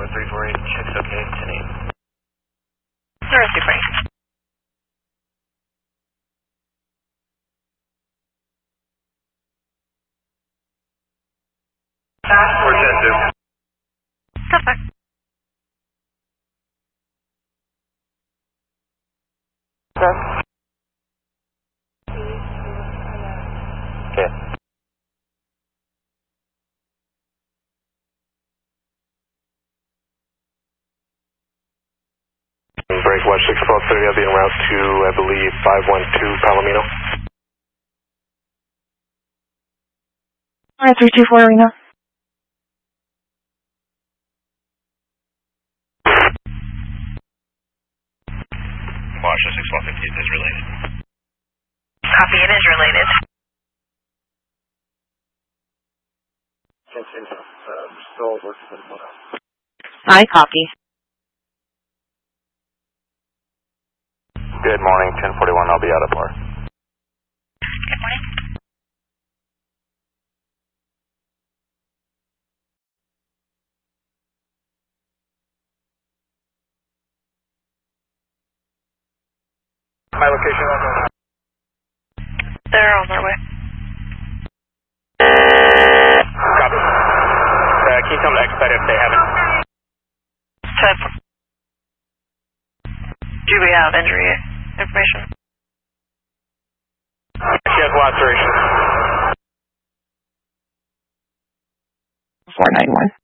Bravo 348, checks okay, 10-8. Zero 240. We're 10-2. Perfect. Okay. Okay. Break watch 61230, I'll be en route to, I believe, 512 Palomino. 324 Reno. Watch 61250, it is related. Copy, it is related. Still working for the I copy. Good morning, 1041, I'll be out of bar. Good morning. My location on the... They're on their way. Copy. Can you tell them to expedite if they haven't? Do we have injury information? She has laceration. 491.